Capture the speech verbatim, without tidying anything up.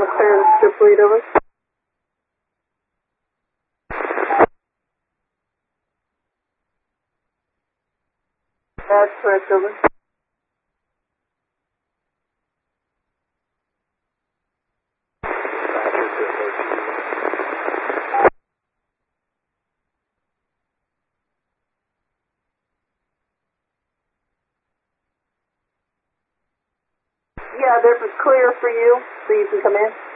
clear the strip lead over. That's correct, over. Yeah, this is clear for you, so you can come in.